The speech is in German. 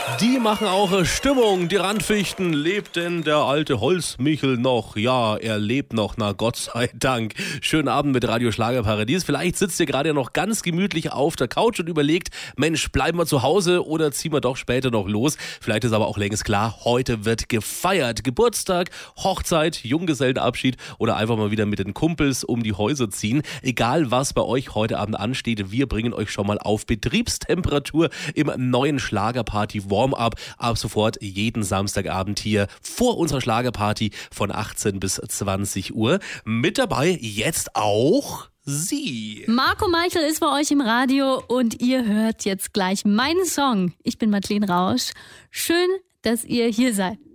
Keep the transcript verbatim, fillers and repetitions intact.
Die machen auch Stimmung, die Randfichten. Lebt denn der alte Holzmichel noch? Ja, er lebt noch, na Gott sei Dank. Schönen Abend mit Radio Schlagerparadies. Vielleicht sitzt ihr gerade noch ganz gemütlich auf der Couch und überlegt, Mensch, bleiben wir zu Hause oder ziehen wir doch später noch los? Vielleicht ist aber auch längst klar, heute wird gefeiert. Geburtstag, Hochzeit, Junggesellenabschied oder einfach mal wieder mit den Kumpels um die Häuser ziehen. Egal, was bei euch heute Abend ansteht, wir bringen euch schon mal auf Betriebstemperatur im neuen Schlagerparty Warm-up. Ab sofort jeden Samstagabend hier vor unserer Schlagerparty von achtzehn bis zwanzig Uhr. Mit dabei jetzt auch sie. Marco Meichel ist bei euch im Radio und ihr hört jetzt gleich meinen Song. Ich bin Madeleine Rausch. Schön, dass ihr hier seid.